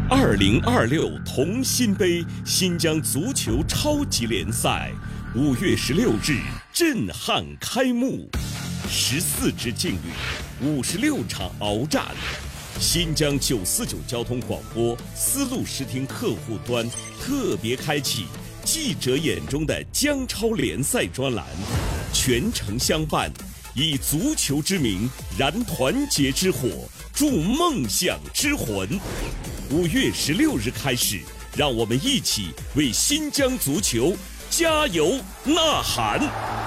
2026同心杯新疆足球超级联赛5月16日震撼开幕，14支劲旅，56场鏖战。新疆949交通广播丝路视听客户端特别开启记者眼中的疆超联赛专栏，全程相伴，以足球之名燃团结之火，助梦想之魂。5月16日开始，让我们一起为新疆足球加油呐喊！